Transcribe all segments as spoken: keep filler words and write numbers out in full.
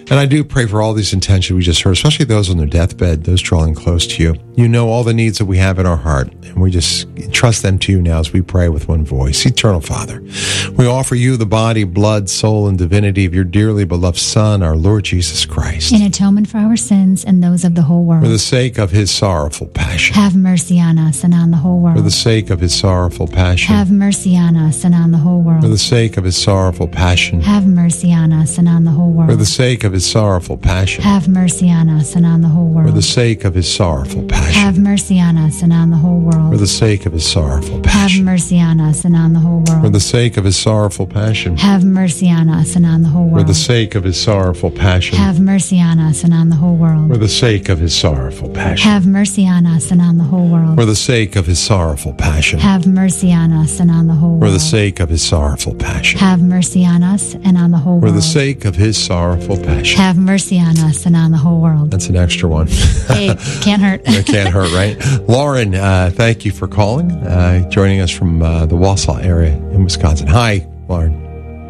And I do pray for all these intentions we just heard, especially those on their deathbed, those drawing close to you. You know all the needs that we have in our heart, and we just trust them to you now as we pray with one voice. Eternal Father, we offer you the body, blood, soul, and divinity of your dearly beloved Son, our Lord Jesus Christ. In atonement for our sins and those of the whole world. For the sake of his sorrowful passion. Have mercy on us and on the whole world. For the sake of his sorrowful passion. Have mercy on us and on the whole world. For the sake of his sorrowful passion. Have mercy on us and on the whole world. For the sake of his sorrowful passion. Have mercy on us and on the whole world. For the sake of his sorrowful passion. Have mercy on us and on the whole world. For the sake of his sorrowful passion. Have mercy on us and on the whole world. For the sake of his sorrowful passion. Have mercy on us and on the whole world. For the sake of his sorrowful passion. Have mercy on us and on the whole world. For the sake of his sorrowful passion. Have mercy on us and on the whole world. For the sake of his sorrowful passion. Have mercy on us and on the whole world. For the sake of his sorrowful passion. Have mercy on us and on the whole world. For the sake of his sorrowful passion. Have mercy on us and on the whole world. That's an extra one. Hey, can't hurt. It can't hurt, right? Lauren, uh, thank you for calling, uh, joining us from uh, the Wausau area in Wisconsin. Hi, Lauren.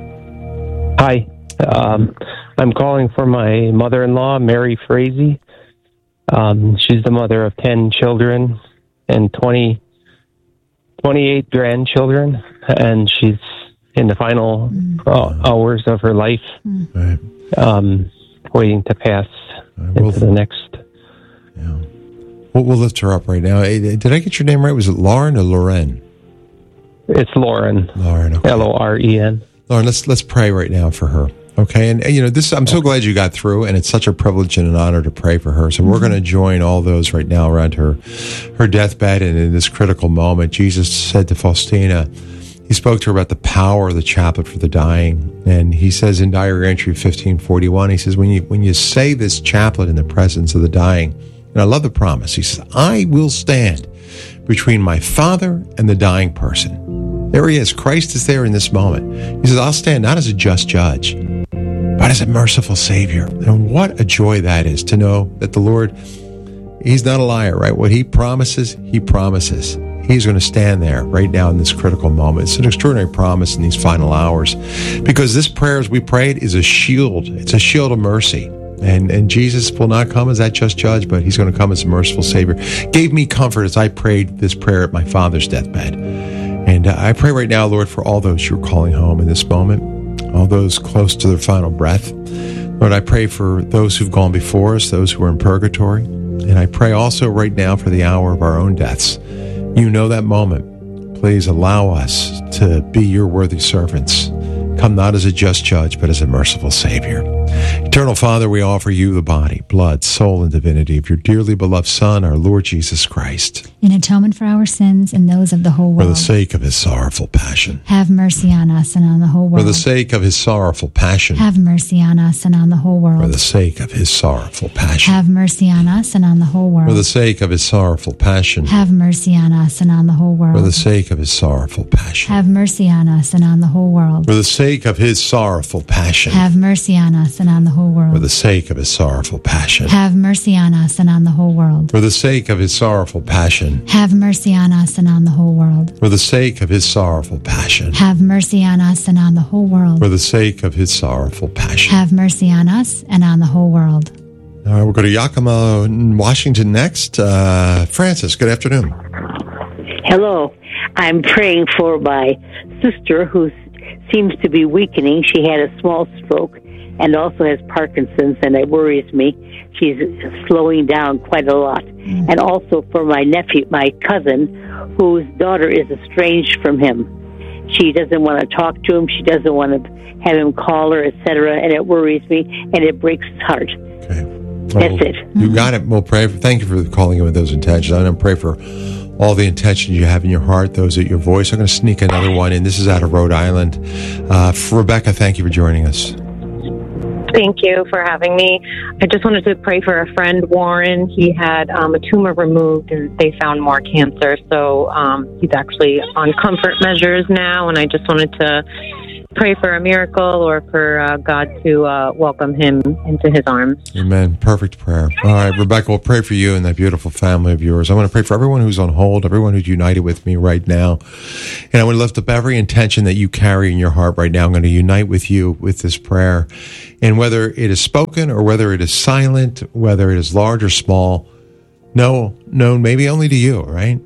Hi. Um, I'm calling for my mother-in-law, Mary Frazee. Um, she's the mother of ten children and twenty, twenty-eight grandchildren, and she's in the final mm. uh, hours of her life, mm. right. um, waiting to pass into we'll, the next. Yeah. We'll, we'll lift her up right now. Did I get your name right? Was it Lauren or Loren? It's Lauren. Lauren, okay. L O R E N. Lauren, let's let's pray right now for her. Okay, and, and you know this. I'm so glad you got through, and it's such a privilege and an honor to pray for her. So we're going to join all those right now around her, her deathbed, and in this critical moment, Jesus said to Faustina, he spoke to her about the power of the chaplet for the dying, and he says in Diary Entry fifteen forty-one, he says when you when you say this chaplet in the presence of the dying, and I love the promise. He says, "I will stand between my Father and the dying person." There he is. Christ is there in this moment. He says, "I'll stand not as a just judge, but as a merciful Savior." And what a joy that is to know that the Lord, he's not a liar, right? What he promises, he promises. He's going to stand there right now in this critical moment. It's an extraordinary promise in these final hours, because this prayer, as we prayed, is a shield. It's a shield of mercy. And and Jesus will not come as that just judge, but he's going to come as a merciful Savior. Gave me comfort as I prayed this prayer at my father's deathbed. And uh, I pray right now, Lord, for all those you're calling home in this moment, all those close to their final breath. Lord, I pray for those who've gone before us, those who are in purgatory. And I pray also right now for the hour of our own deaths. You know that moment. Please allow us to be your worthy servants. Come not as a just judge, but as a merciful Savior. Eternal Father, we offer you the body, blood, soul, and divinity of your dearly beloved Son, our Lord Jesus Christ. In atonement for our sins and those of the whole world. For the sake of his sorrowful passion. Have mercy on us and on the whole world. For the sake of his sorrowful passion. Have mercy on us and on the whole world. For the sake of his sorrowful passion. Have mercy on us and on the whole world. For the sake of his sorrowful passion. Have mercy on us and on the whole world. For the sake of his sorrowful passion. Have mercy on us and on the whole world. For the sake of his sorrowful passion. Have mercy on us and on the whole world. For the sake of his sorrowful passion. Have mercy on us and on the whole world. For the sake of his sorrowful passion. Have mercy on us and on the whole world. For the sake of his sorrowful passion. Have mercy on us and on the whole world. For the sake of his sorrowful passion. Have mercy on us and on the whole world. All right, we'll go to Yakima, Washington next. Uh, Francis, good afternoon. Hello. I'm praying for my sister who seems to be weakening. She had a small stroke and also has Parkinson's, and it worries me. She's slowing down quite a lot. Mm. And also for my nephew, my cousin, whose daughter is estranged from him. She doesn't want to talk to him. She doesn't want to have him call her, et cetera, and it worries me, and it breaks his heart. Okay. Well, That's it. You got it. We'll pray. For, thank you for calling in with those intentions. I'm going to pray for all the intentions you have in your heart, those at your voice. I'm going to sneak another one in. This is out of Rhode Island. Uh, Rebecca, thank you for joining us. Thank you for having me. I just wanted to pray for a friend, Warren. He had um, a tumor removed, and they found more cancer. So um, he's actually on comfort measures now, and I just wanted to pray for a miracle or for uh, God to uh, welcome him into his arms. Amen. Perfect prayer. All right, Rebecca, we'll pray for you and that beautiful family of yours. I want to pray for everyone who's on hold, everyone who's united with me right now. And I want to lift up every intention that you carry in your heart right now. I'm going to unite with you with this prayer. And whether it is spoken or whether it is silent, whether it is large or small, no, known maybe only to you, right?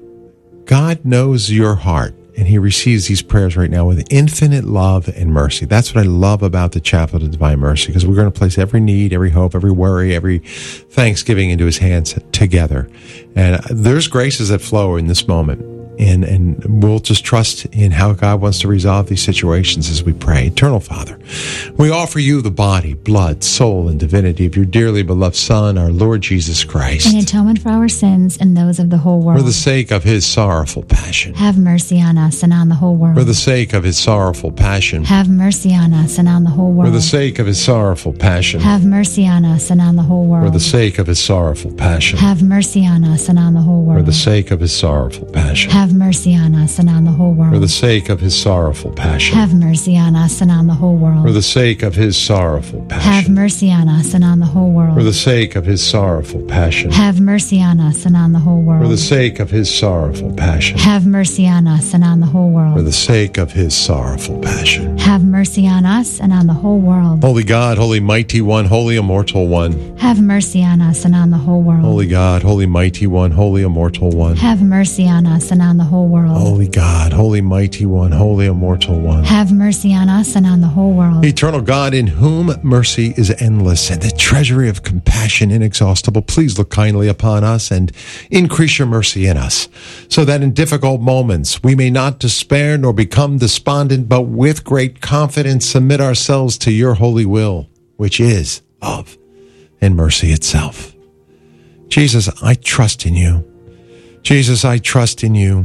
God knows your heart. And he receives these prayers right now with infinite love and mercy. That's what I love about the Chaplet of Divine Mercy, because we're going to place every need, every hope, every worry, every thanksgiving into his hands together. And there's graces that flow in this moment. And, and we'll just trust in how God wants to resolve these situations as we pray. Eternal Father, we offer you the body, blood, soul, and divinity of your dearly beloved Son, our Lord Jesus Christ. In atonement for our sins and those of the whole world. For the sake of his sorrowful passion. Have mercy on us and on the whole world. For the sake of his sorrowful passion. Have mercy on us and on the whole world. For the sake of his sorrowful passion. Have mercy on us and on the whole world. For the sake of his sorrowful passion. Have mercy on us and on the whole world. For the sake of his sorrowful passion. Have mercy on us and on the whole world. For the sake of his sorrowful passion. Have mercy on us and on the whole world. For the sake of his sorrowful passion. Have mercy on us and on the whole world. For the sake of his sorrowful passion. Have mercy on us and on the whole world. For the sake of his sorrowful passion. Have mercy on us and on the whole world. For the sake of his sorrowful passion. Have mercy on us and on the whole world. Holy God, holy mighty one, holy immortal one. Have mercy on us and on the whole world. Holy God, holy mighty one, holy immortal one. Have mercy on us and on the whole world. Holy God, holy mighty one, holy immortal one. Have mercy on us and on the whole world. Eternal God, in whom mercy is endless and the treasury of compassion inexhaustible, please look kindly upon us and increase your mercy in us, so that in difficult moments we may not despair nor become despondent, but with great confidence submit ourselves to your holy will, which is love and mercy itself. Jesus, I trust in you. Jesus, I trust in you.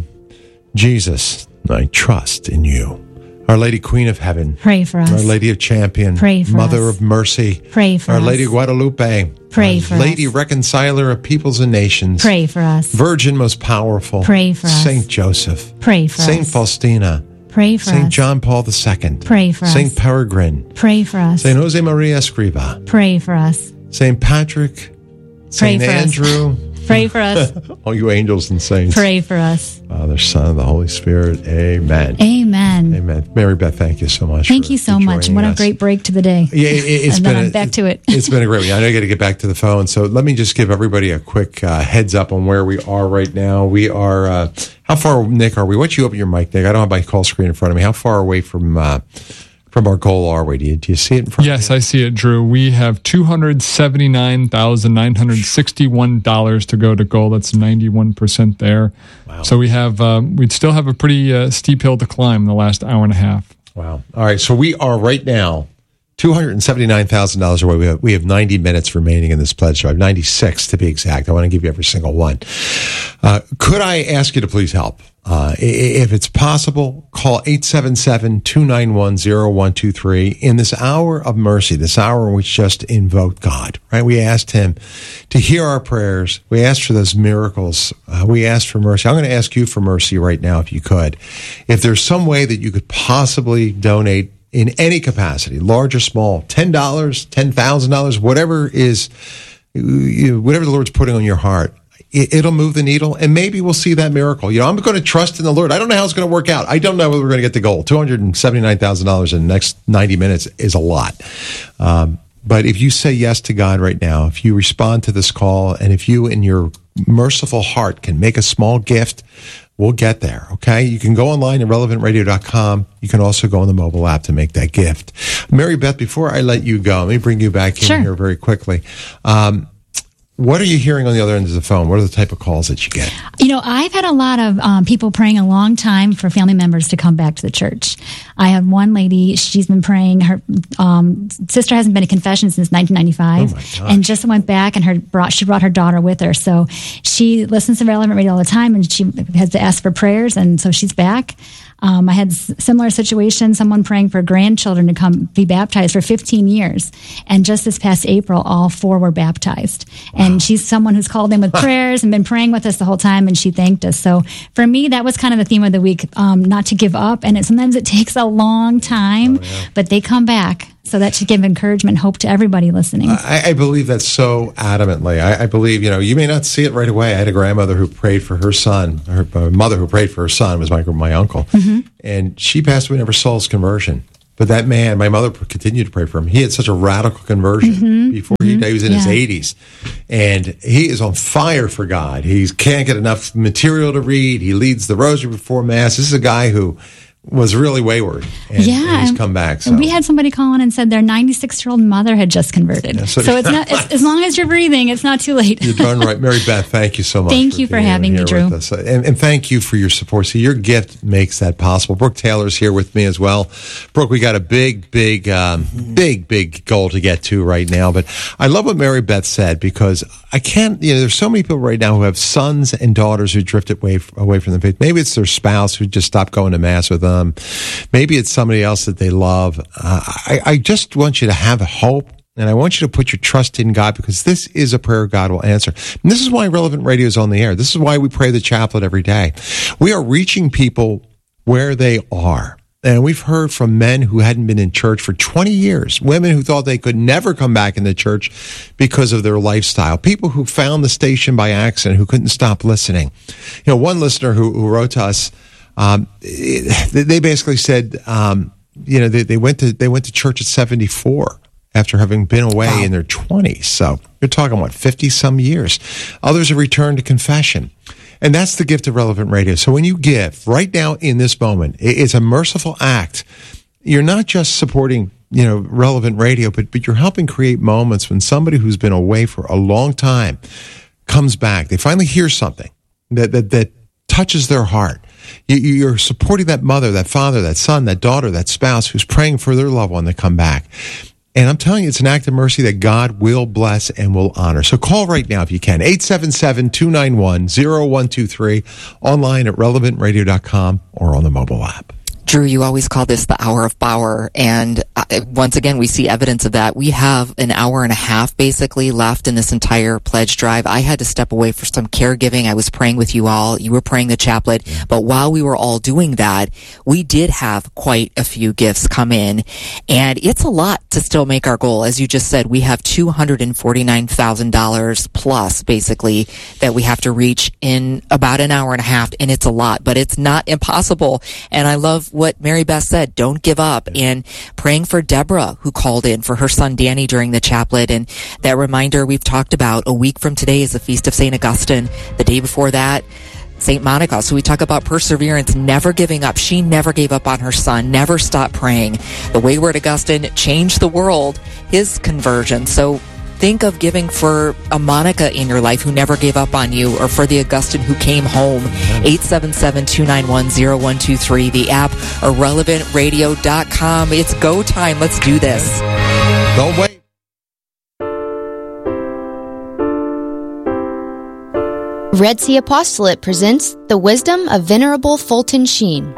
Jesus, I trust in you. Our Lady Queen of Heaven. Pray for us. Our Lady of Champion. Pray for Mother us. of Mercy. Pray for Our us. Lady of Guadalupe. Pray Our for Lady us. Reconciler of Peoples and Nations. Pray for us. Virgin most powerful. Pray for us. Saint Joseph. Pray for Saint us. Faustina. Pray for Saint us. John Paul the Second. Pray for Saint us. Peregrine. Pray for us. Saint Jose Maria Escriva. Pray for us. Saint Patrick. Pray Saint for us. Andrew. Pray for us. All you angels and saints. Pray for us. Father, Son, and the Holy Spirit. Amen. Amen. Amen. Mary Beth, thank you so much. Thank for- you so for much. joining What a us. great break to the day. Yeah, it, it's and been then a, I'm back to it. It's been a great week. I know you got to get back to the phone. So let me just give everybody a quick uh, heads up on where we are right now. We are, uh, how far, Nick, are we? Why don't you open your mic, Nick? I don't have my call screen in front of me. How far away from uh, from our goal are we? Do you, do you see it in front Yes, of you? I see it, Drew. We have two hundred seventy-nine thousand nine hundred sixty-one dollars to go to goal. That's ninety-one percent there. Wow. So we have, um, we'd still have a pretty uh, steep hill to climb in the last hour and a half. Wow. All right. So we are right now two hundred seventy-nine thousand dollars away. We have, we have ninety minutes remaining in this pledge drive, ninety-six to be exact. I want to give you every single one. Uh, could I ask you to please help? Uh, if it's possible, call eight seven seven, two nine one, zero one two three. In this hour of mercy, this hour in which just invoked God, right? We asked him to hear our prayers. We asked for those miracles. Uh, we asked for mercy. I'm going to ask you for mercy right now, if you could. If there's some way that you could possibly donate in any capacity, large or small, ten dollars, ten thousand dollars, whatever is, whatever the Lord's putting on your heart, it'll move the needle, and maybe we'll see that miracle. You know, I'm going to trust in the Lord. I don't know how it's going to work out. I don't know whether we're going to get the goal. two hundred seventy-nine thousand dollars in the next ninety minutes is a lot. Um, but if you say yes to God right now, if you respond to this call, and if you in your merciful heart can make a small gift, we'll get there, okay? You can go online at relevant radio dot com. You can also go on the mobile app to make that gift. Mary Beth, before I let you go, let me bring you back in Sure. here very quickly. Um, What are you hearing on the other end of the phone? What are the type of calls that you get? You know, I've had a lot of um, people praying a long time for family members to come back to the church. I have one lady, she's been praying. Her um, sister hasn't been to confession since nineteen ninety-five, Oh, my gosh. and just went back, and her brought she brought her daughter with her. So she listens to Relevant Radio all the time, and she has to ask for prayers, and so she's back. Um, I had s- similar situation, someone praying for grandchildren to come be baptized for fifteen years. And just this past April, all four were baptized. Wow. And she's someone who's called in with prayers and been praying with us the whole time, and she thanked us. So for me, that was kind of the theme of the week, um, not to give up. And it, sometimes it takes a long time, oh, yeah. but they come back. So that should give encouragement and hope to everybody listening. I, I believe that so adamantly. I, I believe, you know, you may not see it right away. I had a grandmother who prayed for her son. Her uh, mother who prayed for her son was my my uncle. Mm-hmm. And she passed away, never saw his conversion. But that man, my mother continued to pray for him. He had such a radical conversion mm-hmm. before mm-hmm. he died. He was in yeah. his eighties. And he is on fire for God. He can't get enough material to read. He leads the rosary before Mass. This is a guy who was really wayward, and, yeah, and he's come back. So. We had somebody call in and said their ninety-six-year-old mother had just converted. Yeah, so, so it's not it's, as long as you're breathing, it's not too late. You're darn right. Mary Beth, thank you so much. Thank for you for having me, Drew. And, and thank you for your support. See, your gift makes that possible. Brooke Taylor's here with me as well. Brooke, we got a big, big, um, big, big goal to get to right now. But I love what Mary Beth said, because I can't, you know, there's so many people right now who have sons and daughters who drifted away, away from the faith. Maybe it's their spouse who just stopped going to Mass with them. Maybe it's somebody else that they love. Uh, I, I just want you to have hope, and I want you to put your trust in God, because this is a prayer God will answer. And this is why Relevant Radio is on the air. This is why we pray the chaplet every day. We are reaching people where they are. And we've heard from men who hadn't been in church for twenty years, women who thought they could never come back into church because of their lifestyle, people who found the station by accident, who couldn't stop listening. You know, one listener who, who wrote to us, um, they basically said, um, you know, they, they went to they went to church at seventy-four after having been away wow. in their twenties. So you're talking, what, fifty some years. Others have returned to confession. And that's the gift of Relevant Radio. So when you give right now in this moment, it's a merciful act. You're not just supporting, you know, Relevant Radio, but, but you're helping create moments when somebody who's been away for a long time comes back. They finally hear something that, that, that touches their heart. You, you're supporting that mother, that father, that son, that daughter, that spouse who's praying for their loved one to come back. And I'm telling you, it's an act of mercy that God will bless and will honor. So call right now if you can. eight seven seven, two nine one, zero one two three, online at relevant radio dot com or on the mobile app. Drew, you always call this the hour of power, and uh, once again, we see evidence of that. We have an hour and a half basically left in this entire pledge drive. I had to step away for some caregiving. I was praying with you all. You were praying the chaplet, but while we were all doing that, we did have quite a few gifts come in, and it's a lot to still make our goal. As you just said, we have two hundred forty-nine thousand dollars plus basically that we have to reach in about an hour and a half, and it's a lot, but it's not impossible. And I love what Mary Beth said, don't give up, and praying for Deborah, who called in for her son Danny during the chaplet. And that reminder we've talked about, a week from today is the feast of Saint Augustine. The day before that, Saint Monica. So we talk about perseverance, never giving up. She never gave up on her son, never stopped praying. The wayward Augustine changed the world, his conversion. So think of giving for a Monica in your life who never gave up on you, or for the Augustine who came home. eight seven seven, two nine one, zero one two three, the app, or relevant radio dot com. It's go time. Let's do this. Don't wait. Red Sea Apostolate presents The Wisdom of Venerable Fulton Sheen.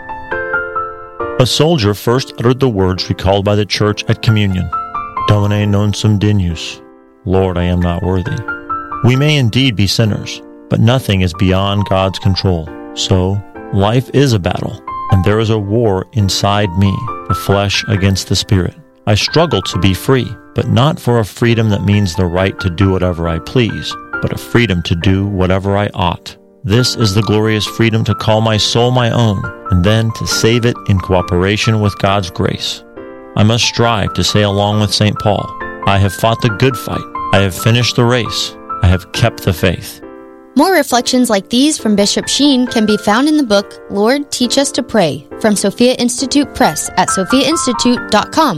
A soldier first uttered the words recalled by the church at communion. Domine non sum dignus. Lord, I am not worthy. We may indeed be sinners, but nothing is beyond God's control. So, life is a battle, and there is a war inside me, the flesh against the spirit. I struggle to be free, but not for a freedom that means the right to do whatever I please, but a freedom to do whatever I ought. This is the glorious freedom to call my soul my own, and then to save it in cooperation with God's grace. I must strive to say along with Saint Paul, I have fought the good fight, I have finished the race, I have kept the faith. More reflections like these from Bishop Sheen can be found in the book, Lord, Teach Us to Pray, from Sophia Institute Press at sophia institute dot com.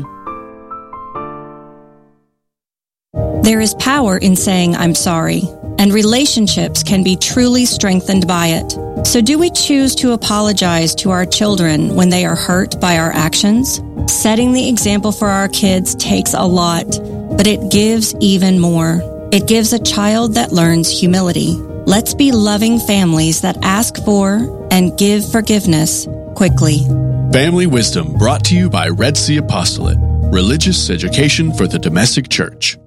There is power in saying I'm sorry, and relationships can be truly strengthened by it. So do we choose to apologize to our children when they are hurt by our actions? Setting the example for our kids takes a lot, but it gives even more. It gives a child that learns humility. Let's be loving families that ask for and give forgiveness quickly. Family Wisdom brought to you by Red Sea Apostolate, religious education for the domestic church.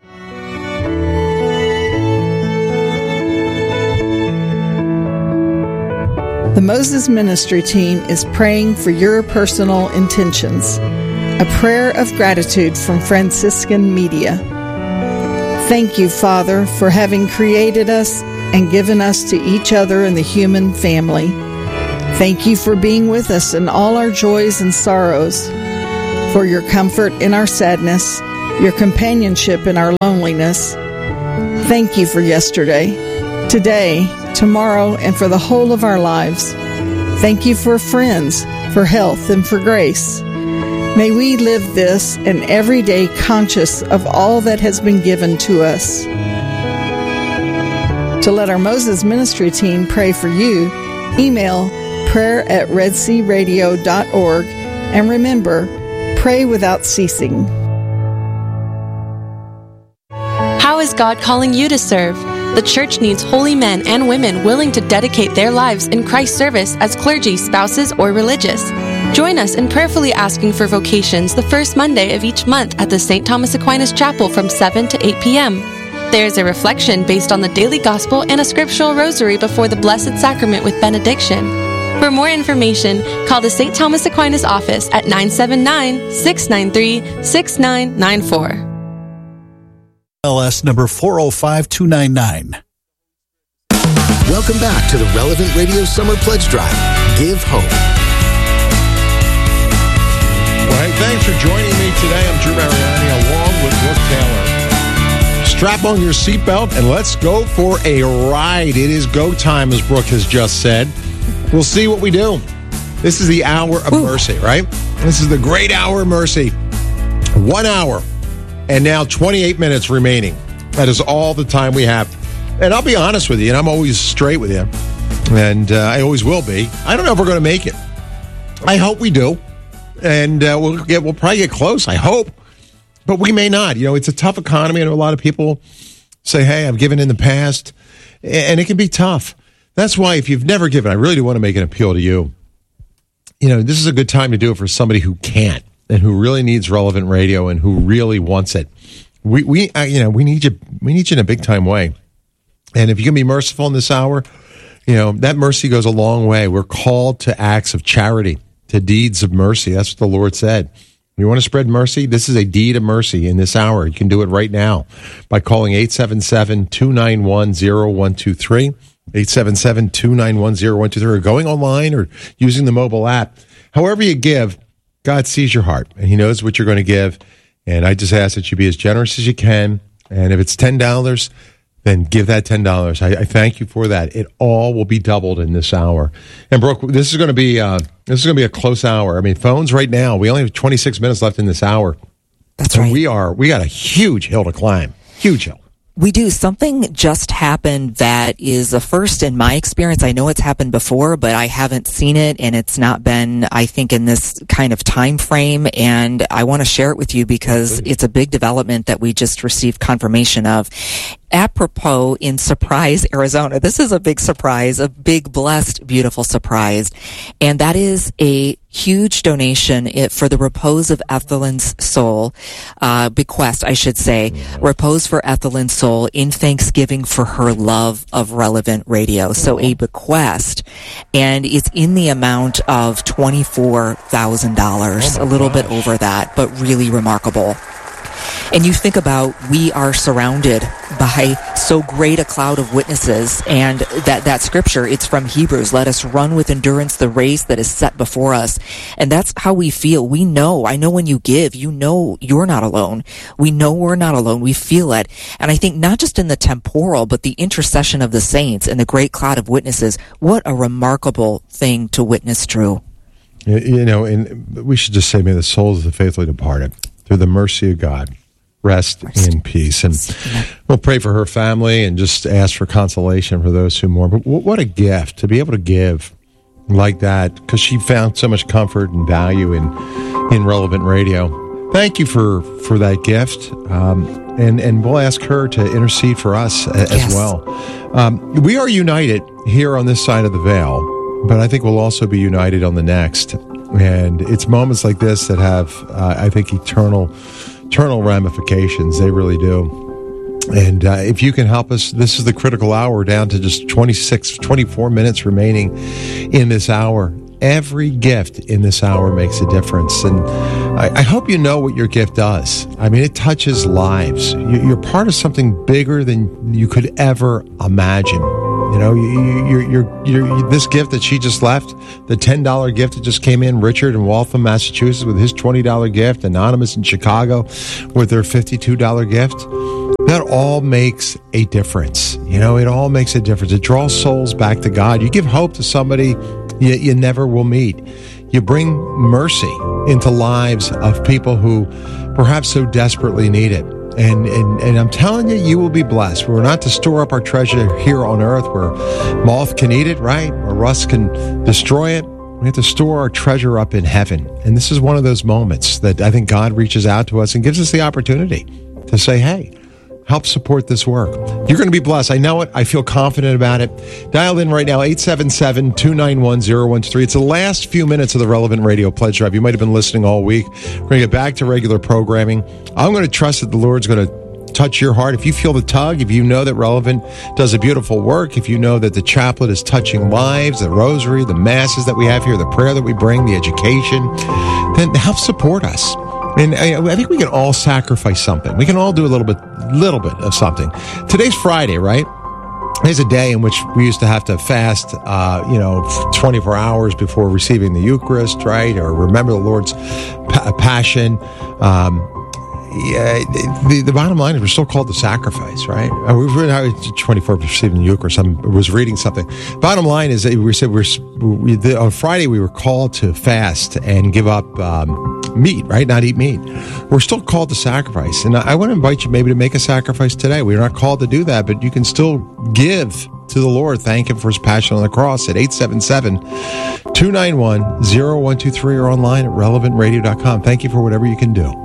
The Moses Ministry Team is praying for your personal intentions. A prayer of gratitude from Franciscan Media. Thank you, Father, for having created us and given us to each other in the human family. Thank you for being with us in all our joys and sorrows, for your comfort in our sadness, your companionship in our loneliness. Thank you for yesterday, today, tomorrow, and for the whole of our lives. Thank you for friends, for health, and for grace. May we live this and every day conscious of all that has been given to us. To let our Moses Ministry Team pray for you, email prayer at red sea radio dot org, and remember, pray without ceasing. How is God calling you to serve? The church needs holy men and women willing to dedicate their lives in Christ's service as clergy, spouses, or religious. Join us in prayerfully asking for vocations the first Monday of each month at the Saint Thomas Aquinas Chapel from seven to eight p.m. There is a reflection based on the daily gospel and a scriptural rosary before the Blessed Sacrament with benediction. For more information, call the Saint Thomas Aquinas office at nine seven nine, six nine three, six nine nine four. L S number four oh five two nine nine. Welcome back to the Relevant Radio Summer Pledge Drive. Give hope. Well, hey, thanks for joining me today. I'm Drew Mariani along with Brooke Taylor. Strap on your seatbelt and let's go for a ride. It is go time, as Brooke has just said. We'll see what we do. This is the hour of Ooh. mercy, right? This is the great hour of mercy. One hour and now twenty-eight minutes remaining. That is all the time we have. And I'll be honest with you, and I'm always straight with you, and uh, I always will be. I don't know if we're going to make it. I hope we do. And uh, we'll get, we'll probably get close, I hope. But we may not. You know, it's a tough economy. I know a lot of people say, hey, I've given in the past. And it can be tough. That's why if you've never given, I really do want to make an appeal to you. You know, this is a good time to do it for somebody who can't and who really needs Relevant Radio and who really wants it. We, we uh, you know, we need you, we need you in a big time way. And if you can be merciful in this hour, you know, that mercy goes a long way. We're called to acts of charity, to deeds of mercy. That's what the Lord said. You want to spread mercy? This is a deed of mercy in this hour. You can do it right now by calling eight seven seven, two nine one, zero one two three, eight seven seven, two nine one, zero one two three, or going online or using the mobile app. However you give, God sees your heart, and he knows what you're going to give. And I just ask that you be as generous as you can. And if it's ten dollars, then give that ten dollars. I, I thank you for that. It all will be doubled in this hour. And Brooke, this is going to be uh, this is going to be a close hour. I mean, phones right now. We only have twenty-six minutes left in this hour. That's right. And we are we got a huge hill to climb. Huge hill. We do. Something just happened that is a first in my experience. I know it's happened before, but I haven't seen it, and it's not been, I think, in this kind of time frame. And I want to share it with you because it's a big development that we just received confirmation of. Apropos in Surprise, Arizona. This is a big surprise, a big, blessed, beautiful surprise. And that is a huge donation for the repose of Ethelyn's soul, uh, bequest, I should say, repose for Ethelyn's soul in thanksgiving for her love of Relevant Radio. So a bequest, and it's in the amount of twenty-four thousand dollars, a little bit over that, but really remarkable. And you think about, we are surrounded by so great a cloud of witnesses, and that, that scripture, it's from Hebrews, let us run with endurance the race that is set before us. And that's how we feel. We know, I know when you give, you know you're not alone. We know we're not alone. We feel it. And I think not just in the temporal, but the intercession of the saints and the great cloud of witnesses. What a remarkable thing to witness, Drew. You know, and we should just say, may the souls of the faithfully departed, through the mercy of God, rest, rest in peace. And we'll pray for her family and just ask for consolation for those who mourn. But what a gift to be able to give like that, because she found so much comfort and value in in Relevant Radio. Thank you for, for that gift. Um, and, and we'll ask her to intercede for us as yes. well. Um, we are united here on this side of the veil but I think we'll also be united on the next. And it's moments like this that have, uh, I think, eternal, eternal ramifications. They really do. And uh, if you can help us, this is the critical hour, down to just twenty-six, twenty-four minutes remaining in this hour. Every gift in this hour makes a difference. And I, I hope you know what your gift does. I mean, it touches lives. You, you're part of something bigger than you could ever imagine. You know, you, you're, you're, you're, this gift that she just left, the ten dollar gift that just came in, Richard in Waltham, Massachusetts, with his twenty dollar gift, Anonymous in Chicago with their fifty-two dollar gift, that all makes a difference. You know, it all makes a difference. It draws souls back to God. You give hope to somebody you, you never will meet. You bring mercy into lives of people who perhaps so desperately need it. And, and and I'm telling you, you will be blessed. We're not to store up our treasure here on earth where moth can eat it, right? Or rust can destroy it. We have to store our treasure up in heaven. And this is one of those moments that I think God reaches out to us and gives us the opportunity to say, hey, help support this work. You're going to be blessed. I know it. I feel confident about it. Dial in right now, eight seven seven, two nine one, zero one two three. It's the last few minutes of the Relevant Radio Pledge Drive. You might have been listening all week. We're going to get back to regular programming. I'm going to trust that the Lord's going to touch your heart. If you feel the tug, if you know that Relevant does a beautiful work, if you know that the chaplet is touching lives, the rosary, the masses that we have here, the prayer that we bring, the education, then help support us. And I think we can all sacrifice something. We can all do a little bit, little bit of something. Today's Friday, right? Today's a day in which we used to have to fast, uh, you know, twenty-four hours before receiving the Eucharist, right? Or remember the Lord's pa- passion. Um, yeah, the, the bottom line is we're still called to sacrifice, right? Uh, we've really twenty-four before receiving the Eucharist. I was reading something. Bottom line is that we said we're we, the, on Friday we were called to fast and give up um, meat, right? Not eat meat. We're still called to sacrifice, and I, I want to invite you maybe to make a sacrifice today. We're not called to do that, but you can still give to the Lord. Thank Him for His passion on the cross at eight seven seven, two nine one, zero one two three or online at relevant radio dot com. Thank you for whatever you can do.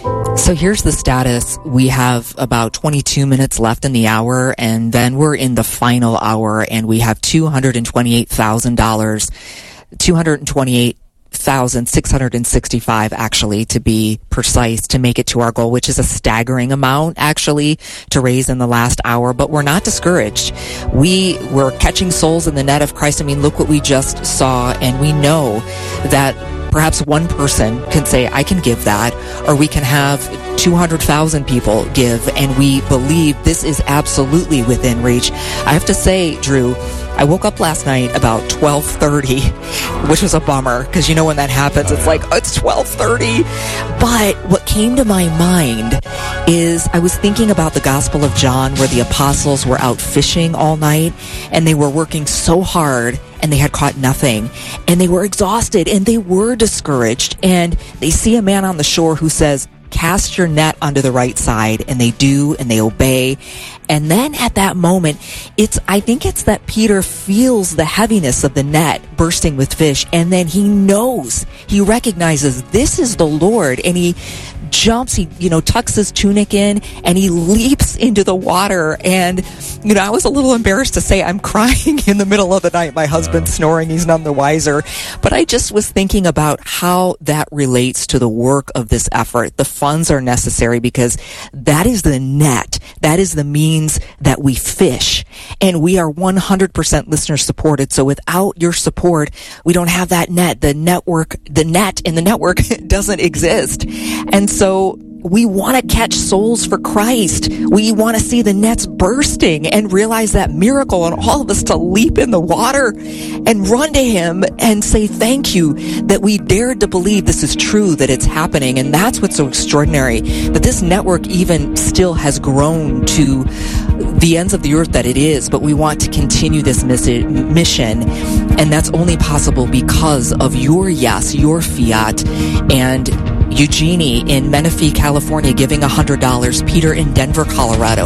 So here's the status. We have about twenty-two minutes left in the hour, and then we're in the final hour, and we have two hundred twenty-eight thousand dollars, two hundred twenty-eight thousand six hundred sixty-five actually, to be precise, to make it to our goal, which is a staggering amount actually to raise in the last hour. But we're not discouraged. We were catching souls in the net of Christ. I mean, look what we just saw, and we know that perhaps one person can say, I can give that, or we can have two hundred thousand people give, and we believe this is absolutely within reach. I have to say, Drew, I woke up last night about twelve thirty, which was a bummer, because you know when that happens, it's like, oh, it's twelve thirty. But what came to my mind is I was thinking about the Gospel of John, where the apostles were out fishing all night, and they were working so hard, and they had caught nothing, and they were exhausted, and they were discouraged, and they see a man on the shore who says, cast your net onto the right side, and they do, and they obey. And then at that moment, it's, I think it's that Peter feels the heaviness of the net bursting with fish, and then he knows, he recognizes this is the Lord, and he jumps, he, you know, tucks his tunic in, and he leaps into the water. And, you know, I was a little embarrassed to say I'm crying in the middle of the night. My husband's wow. snoring, he's none the wiser. But I just was thinking about how that relates to the work of this effort. The funds are necessary because that is the net. That is the means that we fish. And we are one hundred percent listener supported. So without your support, we don't have that net. The network, the net in the network doesn't exist. And so we want to catch souls for Christ. We want to see the nets bursting and realize that miracle, and all of us to leap in the water and run to Him and say thank you that we dared to believe this is true, that it's happening. And that's what's so extraordinary, that this network even still has grown to the ends of the earth that it is. But we want to continue this mission, and that's only possible because of your yes, your fiat. And Eugenie in Menifee, California, giving one hundred dollars. Peter in Denver, Colorado,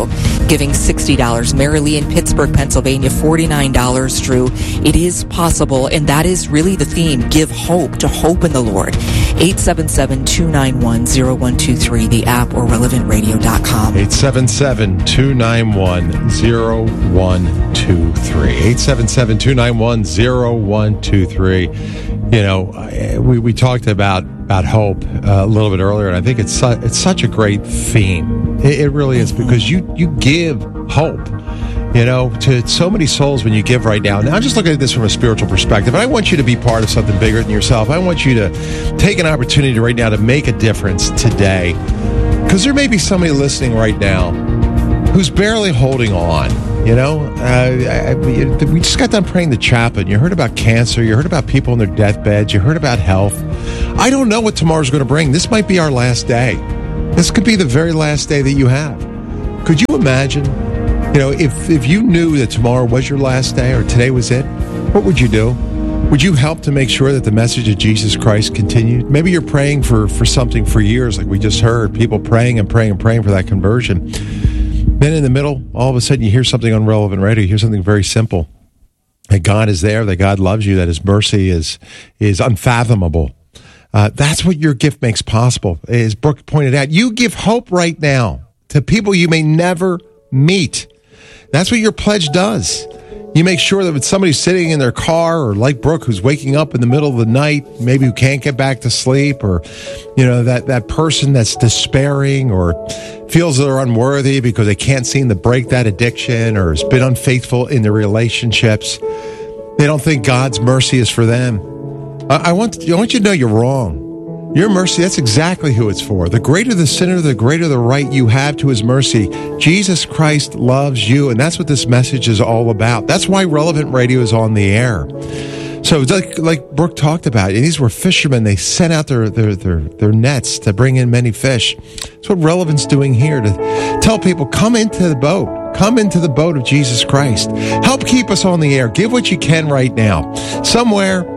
giving sixty dollars. Mary Lee in Pittsburgh, Pennsylvania, forty-nine dollars, Drew. It is possible, and that is really the theme. Give hope, to hope in the Lord. eight seven seven, two nine one, zero one two three, the app, or relevant radio dot com. eight seven seven, two nine one, zero one two three. eight seven seven, two nine one, zero one two three. You know, we, we talked about, about hope uh, a little bit earlier, and I think it's su- it's such a great theme. It, it really is, because you, you give hope, you know, to so many souls when you give right now. Now, I'm just looking at this from a spiritual perspective, and I want you to be part of something bigger than yourself. I want you to take an opportunity right now to make a difference today, because there may be somebody listening right now who's barely holding on. You know, uh, I, I, we just got done praying the chaplain. You heard about cancer. You heard about people in their deathbeds. You heard about health. I don't know what tomorrow's going to bring. This might be our last day. This could be the very last day that you have. Could you imagine, you know, if, if you knew that tomorrow was your last day or today was it, what would you do? Would you help to make sure that the message of Jesus Christ continued? Maybe you're praying for, for something for years, like we just heard, people praying and praying and praying for that conversion. Then in the middle, all of a sudden you hear something on Relevant Radio. You hear something very simple. That God is there, that God loves you, that his mercy is is unfathomable. Uh, that's what your gift makes possible. As Brooke pointed out, you give hope right now to people you may never meet. That's what your pledge does. You make sure that if somebody's sitting in their car, or like Brooke, who's waking up in the middle of the night, maybe who can't get back to sleep, or, you know, that, that person that's despairing or feels they're unworthy because they can't seem to break that addiction, or has been unfaithful in their relationships. They don't think God's mercy is for them. I, I want, I want you to know you're wrong. Your mercy, that's exactly who it's for. The greater the sinner, the greater the right you have to his mercy. Jesus Christ loves you, and that's what this message is all about. That's why Relevant Radio is on the air. So like, like Brooke talked about, and these were fishermen. They sent out their, their, their, their nets to bring in many fish. That's what Relevant's doing here, to tell people, come into the boat. Come into the boat of Jesus Christ. Help keep us on the air. Give what you can right now. Somewhere,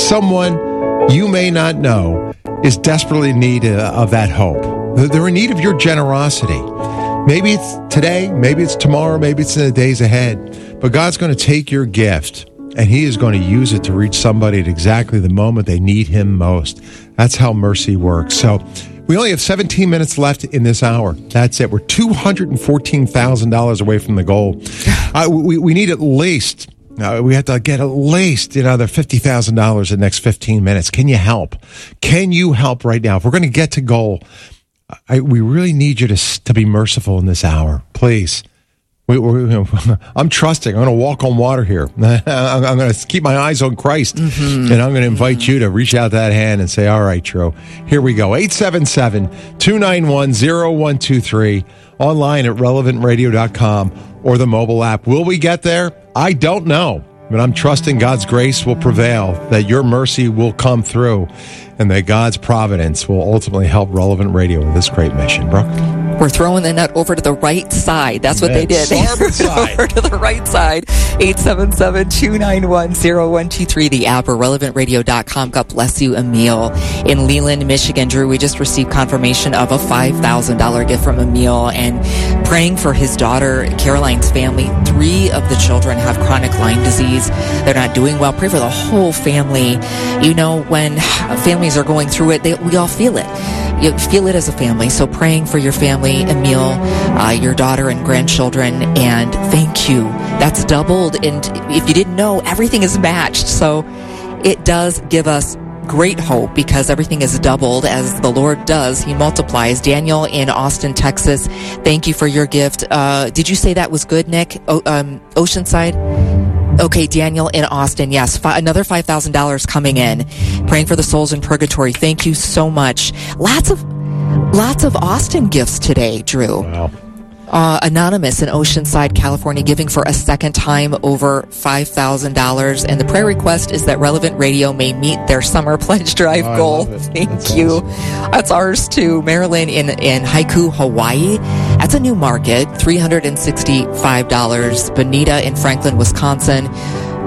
someone you may not know is desperately in need of that hope. They're in need of your generosity. Maybe it's today, maybe it's tomorrow, maybe it's in the days ahead. But God's going to take your gift, and he is going to use it to reach somebody at exactly the moment they need him most. That's how mercy works. So we only have seventeen minutes left in this hour. That's it. We're two hundred fourteen thousand dollars away from the goal. Uh, we, we need at least... Uh, we have to get at least another fifty thousand dollars in the next fifteen minutes. Can you help? Can you help right now? If we're going to get to goal, I, we really need you to to be merciful in this hour. Please. We, we, I'm trusting. I'm going to walk on water here. I'm, I'm going to keep my eyes on Christ. Mm-hmm. And I'm going to invite mm-hmm. you to reach out that hand and say, all right, Drew, here we go. eight seven seven, two nine one, zero one two three. Online at relevant radio dot com or the mobile app. Will we get there? I don't know, but I'm trusting God's grace will prevail, that your mercy will come through, and that God's providence will ultimately help Relevant Radio in this great mission. Brooke? We're throwing the net over to the right side. That's what they did. Starboard side. Over to the right side. eight seven seven, two nine one, zero one two three, the app, or relevant radio dot com. God bless you, Emil. In Leland, Michigan, Drew, we just received confirmation of a five thousand dollars gift from Emil, and praying for his daughter, Caroline's family. Three of the children have chronic Lyme disease. They're not doing well. Pray for the whole family. You know, when families are going through it, they, we all feel it. You feel it as a family. So praying for your family, Emil, uh, your daughter and grandchildren, and thank you. That's doubled. And if you didn't know, everything is matched. So it does give us great hope, because everything is doubled as the Lord does. He multiplies. Daniel in Austin, Texas, thank you for your gift. Uh, did you say that was good, Nick? O- um, Oceanside? Okay, Daniel in Austin. Yes, fi- another five thousand dollars coming in. Praying for the souls in purgatory. Thank you so much. Lots of, lots of Austin gifts today, Drew. Wow. Uh, Anonymous in Oceanside, California, giving for a second time over five thousand dollars. And the prayer request is that Relevant Radio may meet their summer pledge drive oh, goal. Thank That's you. awesome. That's ours too. Marilyn in, in Haiku, Hawaii. That's a new market, three hundred sixty-five dollars. Bonita in Franklin, Wisconsin.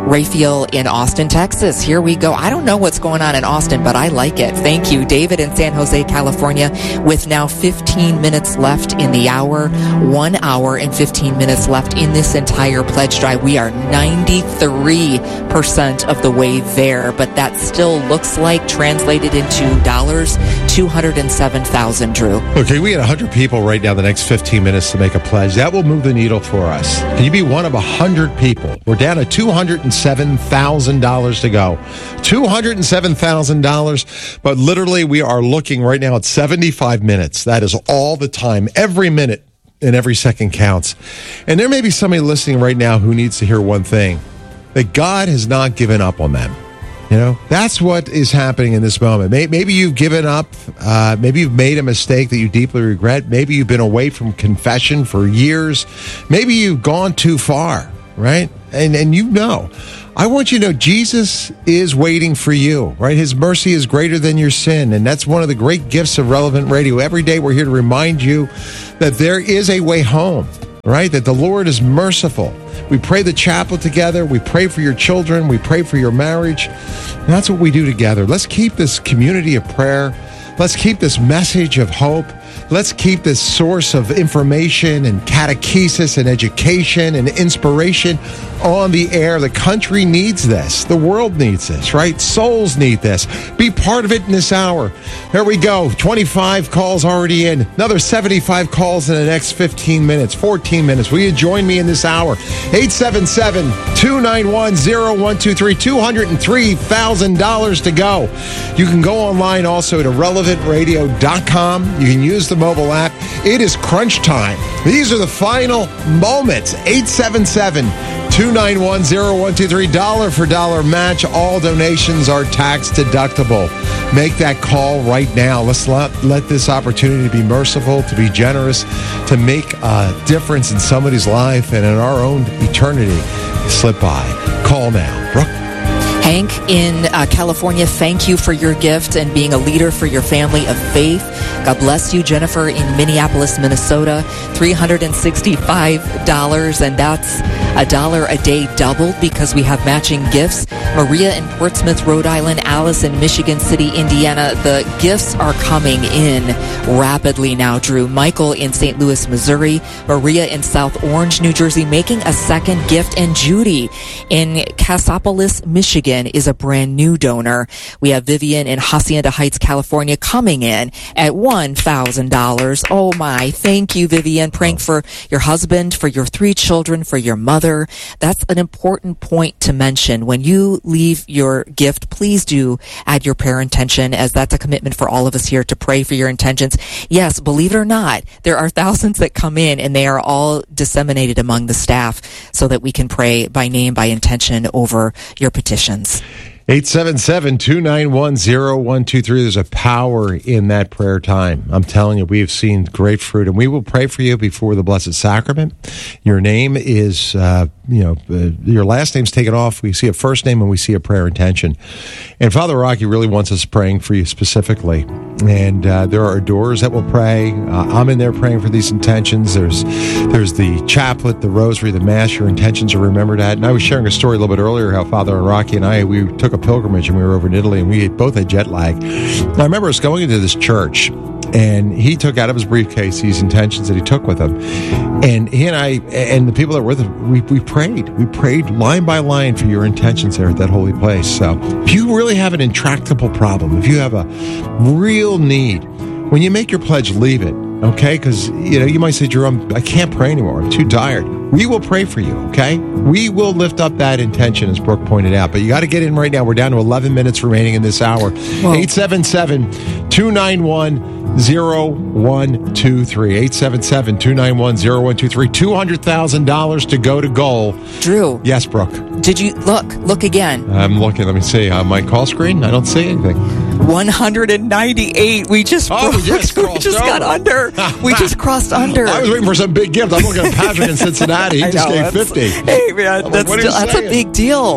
Raphael in Austin, Texas. Here we go. I don't know what's going on in Austin, but I like it. Thank you. David in San Jose, California, with now fifteen minutes left in the hour. One hour and fifteen minutes left in this entire pledge drive. We are ninety-three percent of the way there, but that still looks like, translated into dollars, two hundred seven thousand, Drew. Okay, we got one hundred people right now the next fifteen minutes to make a pledge. That will move the needle for us. Can you be one of one hundred people? We're down to two hundred seven thousand dollars to go. two hundred seven thousand dollars, but literally we are looking right now at seventy-five minutes. That is all the time. Every minute and every second counts. And there may be somebody listening right now who needs to hear one thing, that God has not given up on them. You know, that's what is happening in this moment. Maybe you've given up. Uh, maybe you've made a mistake that you deeply regret. Maybe you've been away from confession for years. Maybe you've gone too far, right? And and you know, I want you to know Jesus is waiting for you, right? His mercy is greater than your sin. And that's one of the great gifts of Relevant Radio. Every day we're here to remind you that there is a way home, right? That the Lord is merciful. We pray the chapel together. We pray for your children. We pray for your marriage. And that's what we do together. Let's keep this community of prayer. Let's keep this message of hope. Let's keep this source of information and catechesis and education and inspiration on the air. The country needs this. The world needs this, right? Souls need this. Be part of it in this hour. There we go. twenty-five calls already in. Another seventy-five calls in the next fifteen minutes, fourteen minutes. Will you join me in this hour? eight seven seven, two nine one, zero one two three. two hundred three thousand dollars to go. You can go online also to relevant radio dot com. You can use the mobile app. It is crunch time. These are the final moments. eight seven seven, two nine one, zero one two three. Dollar for dollar match. All donations are tax deductible. Make that call right now. Let's let, let this opportunity be merciful, to be generous, to make a difference in somebody's life and in our own eternity slip by. Call now. Brooke? Hank in uh, California, thank you for your gift and being a leader for your family of faith. God bless you. Jennifer in Minneapolis, Minnesota, three hundred sixty-five dollars, and that's a dollar a day doubled because we have matching gifts. Maria in Portsmouth, Rhode Island, Alice in Michigan City, Indiana. The gifts are coming in rapidly now, Drew. Michael in Saint Louis, Missouri. Maria in South Orange, New Jersey, making a second gift. And Judy in Cassopolis, Michigan, is a brand new donor. We have Vivian in Hacienda Heights, California, coming in at one thousand dollars. Oh my, thank you, Vivian. Praying for your husband, for your three children, for your mother. That's an important point to mention. When you leave your gift, please do add your prayer intention, as that's a commitment for all of us here to pray for your intentions. Yes, believe it or not, there are thousands that come in, and they are all disseminated among the staff so that we can pray by name, by intention over your petitions. eight seven seven, two nine one, zero one two three. There's a power in that prayer time. I'm telling you, we have seen great fruit, and we will pray for you before the Blessed Sacrament. Your name is, uh, you know, uh, your last name's taken off. We see a first name and we see a prayer intention. And Father Rocky really wants us praying for you specifically. And uh, there are doors that will pray. Uh, I'm in there praying for these intentions. There's there's the chaplet, the rosary, the mass. Your intentions are remembered at. And I was sharing a story a little bit earlier how Father Rocky and I, we took a pilgrimage and we were over in Italy, and we both had jet lag. And I remember us going into this church, and he took out of his briefcase these intentions that he took with him. And he and I, and the people that were with him, we, we prayed. We prayed line by line for your intentions there at that holy place. So if you really have an intractable problem, if you have a real need, when you make your pledge, leave it, okay? Because, you know, you might say, Jerome, I can't pray anymore. I'm too tired. We will pray for you, okay? We will lift up that intention, as Brooke pointed out. But you got to get in right now. We're down to eleven minutes remaining in this hour. eight seven seven, two nine one, zero one two three. eight seven seven, two nine one, zero one two three. two hundred thousand dollars to go to goal. Drew. Yes, Brooke. Did you look? Look again. I'm looking. Let me see. On my call screen, I don't see anything. one hundred ninety-eight. We just, oh, we just, we just got under. We just crossed under. I was waiting for some big gift. I'm looking at Patrick in Cincinnati. He just gave fifty. Hey, man, that's, like, still, that's a big deal.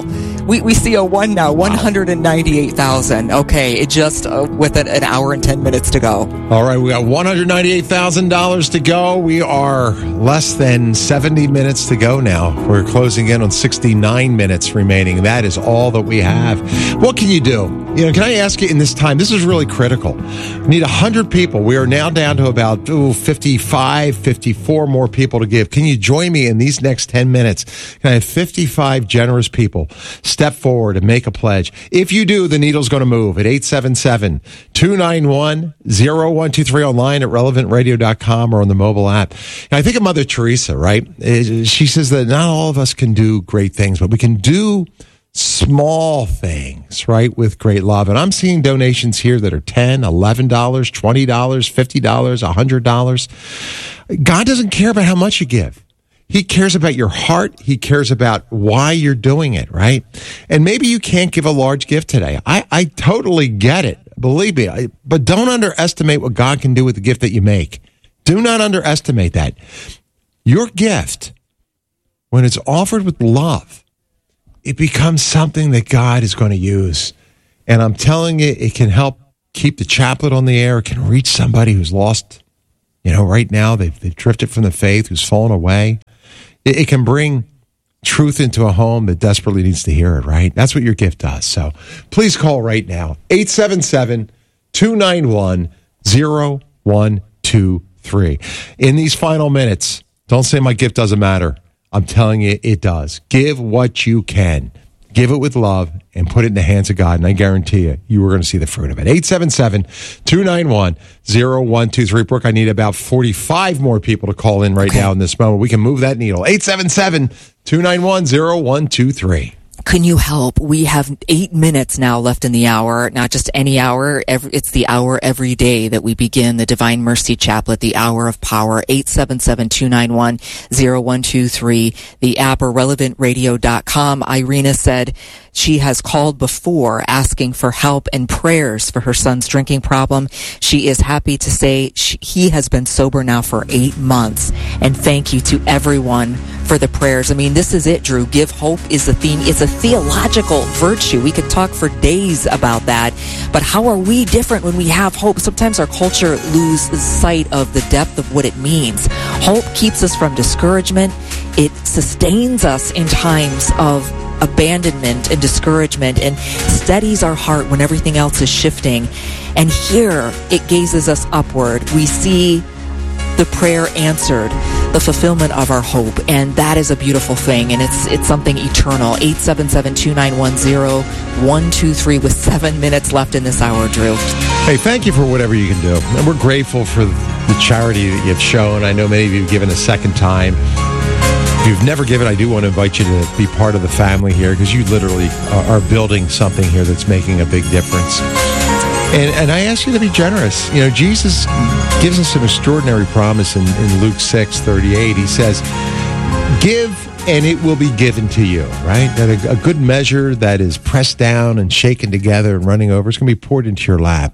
we, we see a one now, one hundred ninety-eight thousand. Okay, it just uh, with an, an hour and ten minutes to go. All right, we got one hundred ninety-eight thousand dollars to go. We are less than seventy minutes to go now. We're closing in on sixty-nine minutes remaining. That is all that we have. What can you do? You know, can I ask you in this time, this is really critical. We need one hundred people. We are now down to about ooh, fifty-five, fifty-four more people to give. Can you join me in these next ten minutes? Can I have fifty-five generous people step forward and make a pledge? If you do, the needle's going to move at eight seven seven, two nine one, zero one two three online at relevant radio dot com or on the mobile app. And I think of Mother Teresa, right? She says that not all of us can do great things, but we can do small things, right, with great love. And I'm seeing donations here that are ten dollars, eleven dollars, twenty dollars, fifty dollars, one hundred dollars. God doesn't care about how much you give. He cares about your heart. He cares about why you're doing it, right? And maybe you can't give a large gift today. I, I totally get it. Believe me. I, but don't underestimate what God can do with the gift that you make. Do not underestimate that. Your gift, when it's offered with love, it becomes something that God is going to use. And I'm telling you, it can help keep the chaplet on the air. It can reach somebody who's lost, you know, right now. They've, they've drifted from the faith, who's fallen away. It, it can bring truth into a home that desperately needs to hear it, right? That's what your gift does. So please call right now, eight seven seven, two nine one, zero one two three. In these final minutes, don't say my gift doesn't matter. I'm telling you, it does. Give what you can. Give it with love and put it in the hands of God, and I guarantee you, you are going to see the fruit of it. eight seven seven, two nine one, zero one two three. Brooke, I need about forty-five more people to call in right okay. now in this moment. We can move that needle. eight seven seven, two nine one, zero one two three. Can you help? We have eight minutes now left in the hour, not just any hour. Every, it's the hour every day that we begin the Divine Mercy Chaplet, the hour of power. eight seven seven, two nine one, zero one two three. The app or relevant radio dot com. Irina said she has called before asking for help and prayers for her son's drinking problem. She is happy to say she, he has been sober now for eight months. And thank you to everyone for the prayers. I mean, this is it, Drew. Give hope is the theme. It's a theological virtue. We could talk for days about that. But how are we different when we have hope? Sometimes our culture loses sight of the depth of what it means. Hope keeps us from discouragement. It sustains us in times of abandonment and discouragement and steadies our heart when everything else is shifting. And here it gazes us upward. We see the prayer answered, the fulfillment of our hope, and that is a beautiful thing, and it's it's something eternal. eight seven seven, two nine one, zero one two three with seven minutes left in this hour, Drew. Hey, thank you for whatever you can do, and we're grateful for the charity that you've shown. I know many of you have given a second time. If you've never given, I do want to invite you to be part of the family here, because you literally are, are building something here that's making a big difference. And, and I ask you to be generous. You know, Jesus gives us an extraordinary promise in, in Luke six thirty-eight. He says, give and it will be given to you, right? That a, a good measure that is pressed down and shaken together and running over is going to be poured into your lap.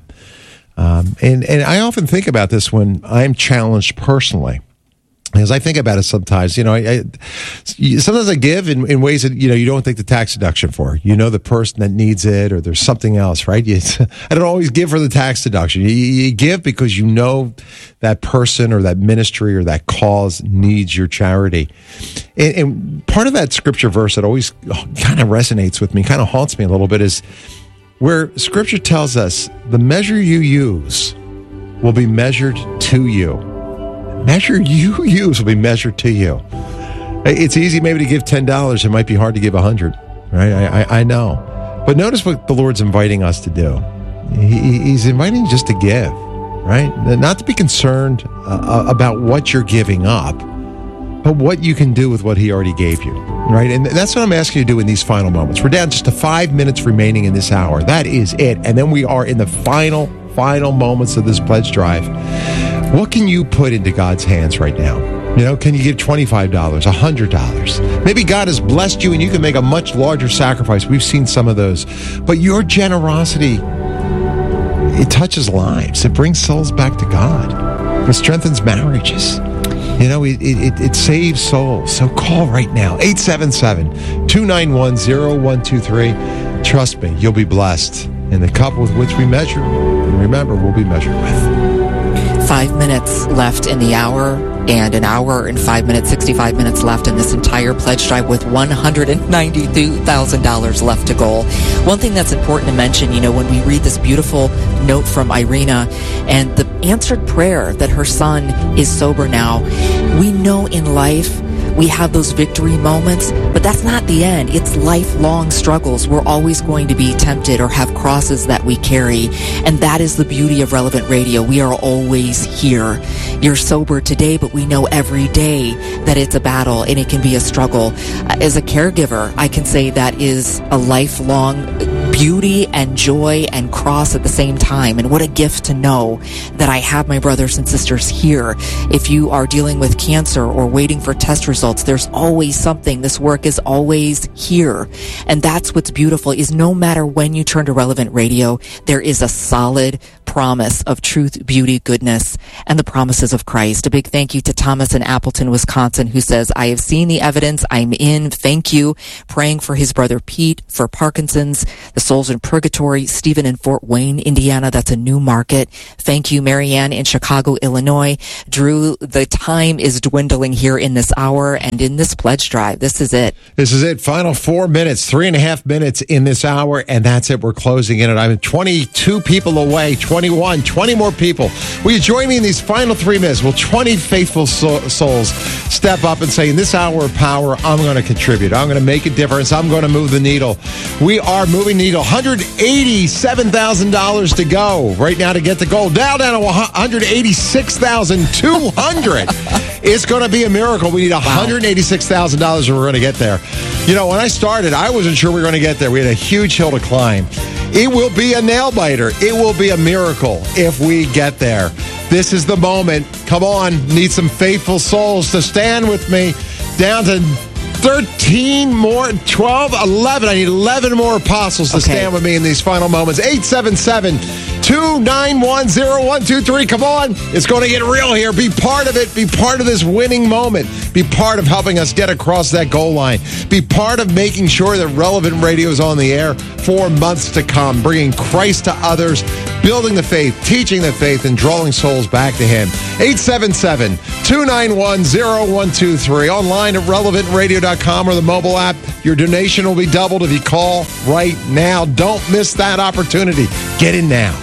Um, and, and I often think about this when I'm challenged personally. As I think about it sometimes, you know, I, I, sometimes I give in, in ways that, you know, you don't think the tax deduction for. You know the person that needs it, or there's something else, right? You, I don't always give for the tax deduction. You, you give because you know that person or that ministry or that cause needs your charity. And, and part of that scripture verse that always kind of resonates with me, kind of haunts me a little bit, is where scripture tells us the measure you use will be measured to you. Measure you use will be measured to you. It's easy maybe to give ten dollars. It might be hard to give one hundred, right? I, I, I know. But notice what the Lord's inviting us to do. He, he's inviting just to give, right? Not to be concerned uh, about what you're giving up, but what you can do with what he already gave you, right? And that's what I'm asking you to do in these final moments. We're down just to five minutes remaining in this hour. That is it. And then we are in the final, final moments of this pledge drive. What can you put into God's hands right now? You know, can you give twenty-five dollars, one hundred dollars? Maybe God has blessed you and you can make a much larger sacrifice. We've seen some of those. But your generosity, it touches lives. It brings souls back to God. It strengthens marriages. You know, it, it, it saves souls. So call right now, eight seven seven, two nine one, zero one two three. Trust me, you'll be blessed. And the cup with which we measure, and remember, we'll be measured with. Five minutes left in the hour, and an hour and five minutes, sixty-five minutes left in this entire pledge drive with one hundred ninety-two thousand dollars left to go. One thing that's important to mention, you know, when we read this beautiful note from Irina and the answered prayer that her son is sober now, we know in life we have those victory moments, but that's not the end. It's lifelong struggles. We're always going to be tempted or have crosses that we carry, and that is the beauty of Relevant Radio. We are always here. You're sober today, but we know every day that it's a battle and it can be a struggle. As a caregiver, I can say that is a lifelong beauty and joy and cross at the same time. And what a gift to know that I have my brothers and sisters here. If you are dealing with cancer or waiting for test results, there's always something. This work is always here. And that's what's beautiful, is no matter when you turn to Relevant Radio, there is a solid promise of truth, beauty, goodness, and the promises of Christ. A big thank you to Thomas in Appleton, Wisconsin, who says, I have seen the evidence. I'm in. Thank you. Praying for his brother Pete for Parkinson's, the souls in purgatory. Stephen in Fort Wayne, Indiana. That's a new market. Thank you, Marianne in Chicago, Illinois. Drew, the time is dwindling here in this hour and in this pledge drive. This is it. This is it. Final four minutes, three and a half minutes in this hour, and that's it. We're closing in it. I'm twenty-two people away, twenty-one, twenty more people. Will you join me in these final three minutes? Will twenty faithful so- souls step up and say, in this hour of power, I'm going to contribute. I'm going to make a difference. I'm going to move the needle. We are moving the needle. one hundred eighty-seven thousand dollars to go right now to get the goal. Now down to one hundred eighty-six thousand two hundred dollars. It's going to be a miracle. We need one hundred eighty-six thousand dollars and we're going to get there. You know, when I started, I wasn't sure we were going to get there. We had a huge hill to climb. It will be a nail biter. It will be a miracle if we get there. This is the moment. Come on. Need some faithful souls to stand with me. Down to thirteen more, twelve, eleven. I need eleven more apostles to okay. stand with me in these final moments. eight seven seven, two nine one, zero one two three. Come on. It's going to get real here. Be part of it. Be part of this winning moment. Be part of helping us get across that goal line. Be part of making sure that Relevant Radio is on the air for months to come, bringing Christ to others, building the faith, teaching the faith, and drawing souls back to Him. eight seven seven, two nine one, zero one two three. Online at relevant radio dot com or the mobile app. Your donation will be doubled if you call right now. Don't miss that opportunity. Get in now.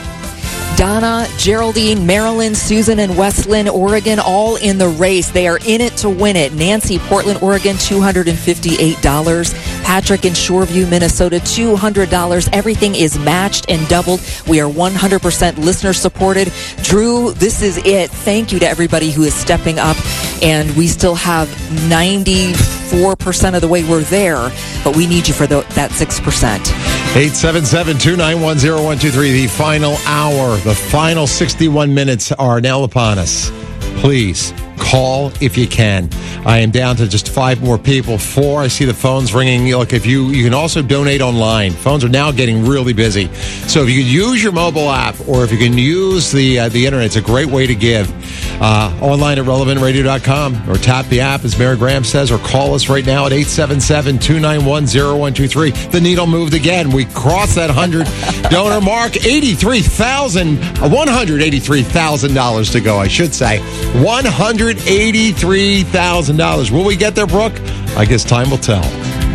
Donna, Geraldine, Marilyn, Susan, and Westland, Oregon, all in the race. They are in it to win it. Nancy, Portland, Oregon, two hundred fifty-eight dollars. Patrick in Shoreview, Minnesota, two hundred dollars. Everything is matched and doubled. We are one hundred percent listener supported. Drew, this is it. Thank you to everybody who is stepping up. And we still have ninety-four percent of the way we're there, but we need you for the, that six percent. eight seven seven, two nine one, zero one two three. The final hour, the final sixty-one minutes are now upon us. Please call if you can. I am down to just five more people. Four. I see the phones ringing. Look, if you you can also donate online. Phones are now getting really busy. So if you could use your mobile app or if you can use the uh, the internet, it's a great way to give. Uh, online at relevant radio dot com or tap the app, as Mary Graham says, or call us right now at eight seven seven, two nine one, zero one two three. The needle moved again. We crossed that one hundred donor mark. eighty-three thousand, one hundred eighty-three thousand dollars to go, I should say. one hundred eighty-three thousand dollars. Will we get there, Brooke? I guess time will tell.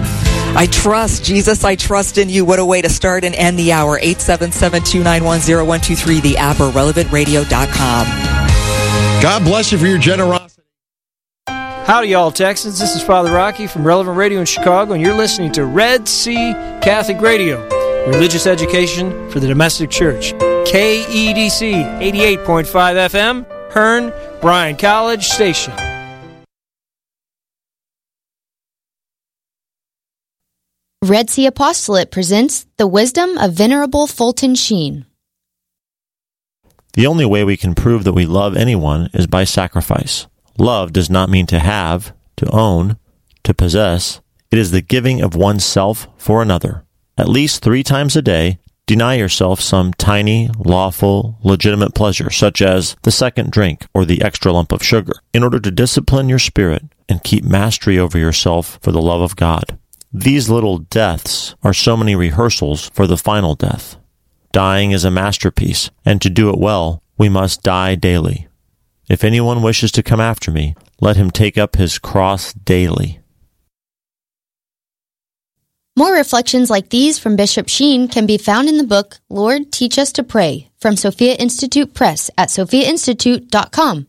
I trust, Jesus, I trust in you. What a way to start and end the hour. eight seven seven, two nine one, zero one two three, the app, or relevant radio dot com. God bless you for your generosity. Howdy, y'all Texans. This is Father Rocky from Relevant Radio in Chicago, and you're listening to Red Sea Catholic Radio, religious education for the domestic church. K E D C eighty-eight point five F M, Hearn, Bryan College Station. Red Sea Apostolate presents The Wisdom of Venerable Fulton Sheen. The only way we can prove that we love anyone is by sacrifice. Love does not mean to have, to own, to possess. It is the giving of oneself for another. At least three times a day, Deny yourself some tiny, lawful, legitimate pleasure, such as the second drink or the extra lump of sugar, in order to discipline your spirit and keep mastery over yourself for the love of God. These little deaths are so many rehearsals for the final death. Dying is a masterpiece, and to do it well, we must die daily. If anyone wishes to come after me, let him take up his cross daily. More reflections like these from Bishop Sheen can be found in the book, Lord, Teach Us to Pray, from Sophia Institute Press at sophia institute dot com.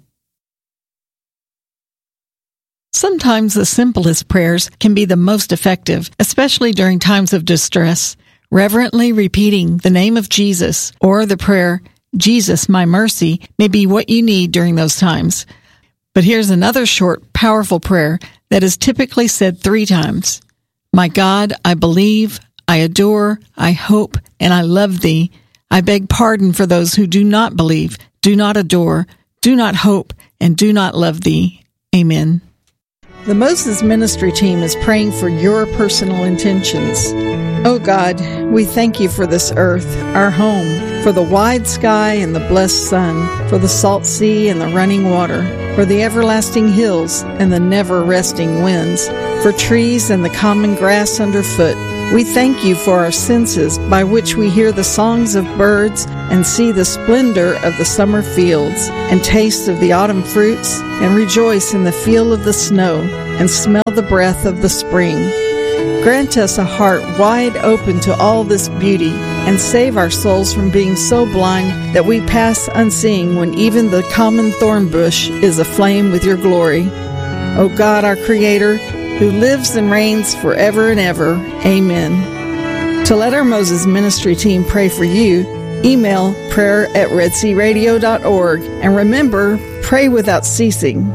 Sometimes the simplest prayers can be the most effective, especially during times of distress. Reverently repeating the name of Jesus or the prayer, Jesus, my mercy, may be what you need during those times. But here's another short, powerful prayer that is typically said three times. My God, I believe, I adore, I hope, and I love thee. I beg pardon for those who do not believe, do not adore, do not hope, and do not love thee. Amen. The Moses Ministry team is praying for your personal intentions. Oh God, we thank you for this earth, our home, for the wide sky and the blessed sun, for the salt sea and the running water, for the everlasting hills and the never-resting winds, for trees and the common grass underfoot. We thank you for our senses by which we hear the songs of birds and see the splendor of the summer fields and taste of the autumn fruits and rejoice in the feel of the snow and smell the breath of the spring. Grant us a heart wide open to all this beauty and save our souls from being so blind that we pass unseeing when even the common thorn bush is aflame with your glory. O God, our Creator, who lives and reigns forever and ever. Amen. To let our Moses Ministry team pray for you, email prayer at red sea radio dot org. And remember, pray without ceasing.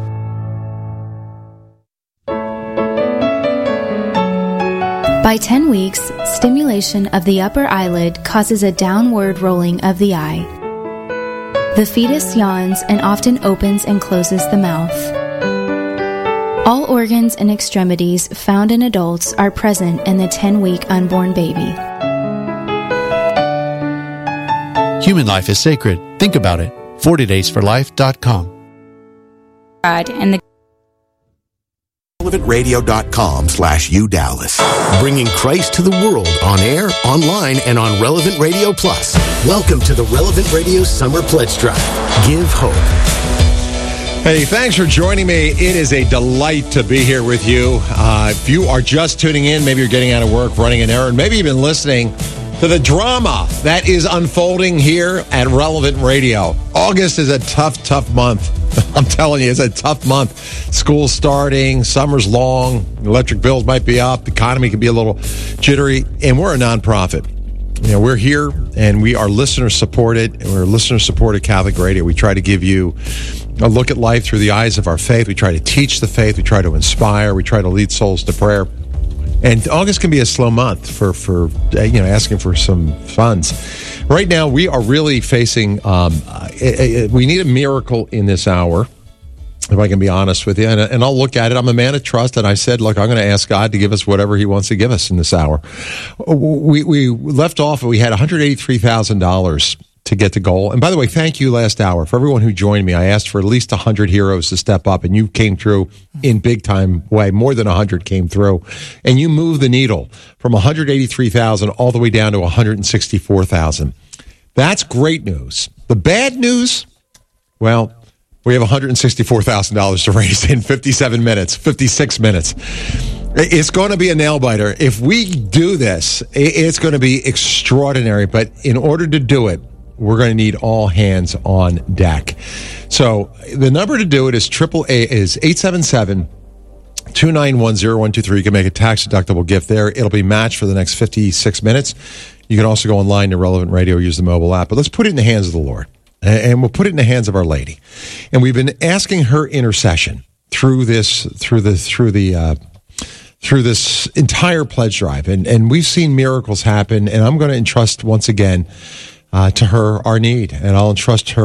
By ten weeks, stimulation of the upper eyelid causes a downward rolling of the eye. The fetus yawns and often opens and closes the mouth. All organs and extremities found in adults are present in the ten-week unborn baby. Human life is sacred. Think about it. forty days for life dot com. God and the relevant radio dot com slash U Dallas. Bringing Christ to the world on air, online, and on Relevant Radio Plus. Welcome to the Relevant Radio Summer Pledge Drive. Give hope. Hey, thanks for joining me. It is a delight to be here with you. Uh, if you are just tuning in, maybe you're getting out of work, running an errand, maybe even listening to the drama that is unfolding here at Relevant Radio. August is a tough, tough month. I'm telling you, it's a tough month. School's starting, summer's long, electric bills might be up, the economy can be a little jittery, and we're a nonprofit. You know, we're here, and we are listener-supported, and we're listener-supported Catholic Radio. We try to give you a look at life through the eyes of our faith. We try to teach the faith. We try to inspire. We try to lead souls to prayer. And August can be a slow month for, for you know, asking for some funds. Right now, we are really facing, um, a, a, we need a miracle in this hour, if I can be honest with you. And, and I'll look at it. I'm a man of trust, and I said, look, I'm going to ask God to give us whatever he wants to give us in this hour. We, we left off, we had one hundred eighty-three thousand dollars to get the goal. And by the way, thank you last hour. For everyone who joined me, I asked for at least one hundred heroes to step up, and you came through in big time way. More than one hundred came through. And you moved the needle from one hundred eighty-three thousand all the way down to one hundred sixty-four thousand. That's great news. The bad news, well, we have one hundred sixty-four thousand dollars to raise in fifty-seven minutes, fifty-six minutes. It's going to be a nail-biter. If we do this, it's going to be extraordinary. But in order to do it, we're going to need all hands on deck. So the number to do it is triple A is eight seven seven, two nine one, zero one two three. You can make a tax-deductible gift there. It'll be matched for the next fifty-six minutes. You can also go online to Relevant Radio, use the mobile app. But let's put it in the hands of the Lord. And we'll put it in the hands of Our Lady. And we've been asking her intercession through this, through the, through the, uh, through this entire pledge drive. And, and we've seen miracles happen. And I'm going to entrust once again Uh, to her our need, and I'll entrust her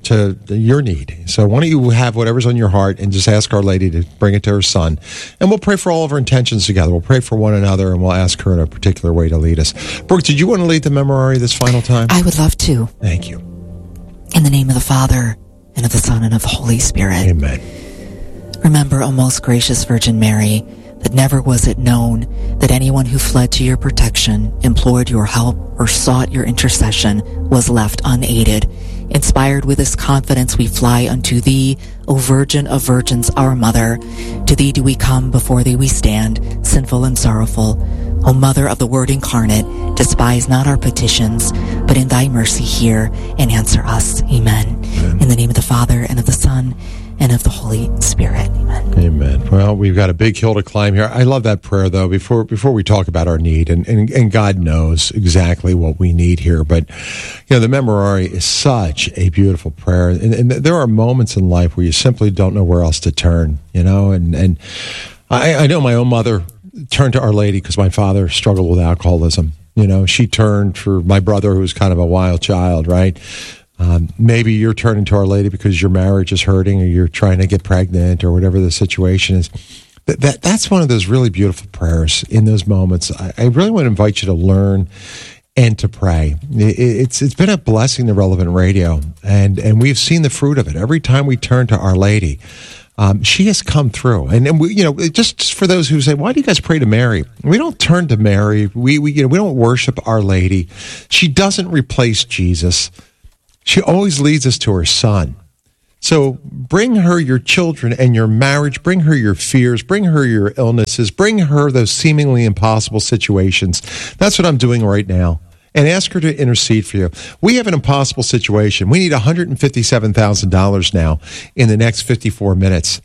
to your need. So why don't you have whatever's on your heart and just ask Our Lady to bring it to her son. And we'll pray for all of our intentions together. We'll pray for one another, and we'll ask her in a particular way to lead us. Brooke, did you want to lead the memorare this final time? I would love to. Thank you. In the name of the Father, and of the Son, and of the Holy Spirit. Amen. Remember, O most gracious Virgin Mary, that never was it known that anyone who fled to your protection, implored your help, or sought your intercession was left unaided. Inspired with this confidence, we fly unto thee, O Virgin of Virgins, our Mother. To thee do we come, before thee we stand, sinful and sorrowful. O Mother of the Word incarnate, despise not our petitions, but in thy mercy hear and answer us. Amen. Amen. In the name of the Father, and of the Son, and of the Holy Spirit. Amen. Amen. Well, we've got a big hill to climb here. I love that prayer, though, before before we talk about our need, and, and, and God knows exactly what we need here. But, you know, the Memorare is such a beautiful prayer. And, and there are moments in life where you simply don't know where else to turn, you know, and, and I, I know my own mother turned to Our Lady because my father struggled with alcoholism. You know, she turned for my brother, who was kind of a wild child, right? Um, maybe you're turning to Our Lady because your marriage is hurting, or you're trying to get pregnant, or whatever the situation is. That, that That's one of those really beautiful prayers in those moments. I, I really want to invite you to learn and to pray. It, it's It's been a blessing to Relevant Radio, and, and we've seen the fruit of it. Every time we turn to Our Lady, Um, she has come through. And, and we, you know, just for those who say, why do you guys pray to Mary? We don't turn to Mary. We, we, you know, we don't worship Our Lady. She doesn't replace Jesus. She always leads us to her son. So bring her your children and your marriage. Bring her your fears. Bring her your illnesses. Bring her those seemingly impossible situations. That's what I'm doing right now. And ask her to intercede for you. We have an impossible situation. We need one hundred fifty-seven thousand dollars now in the next fifty-four minutes.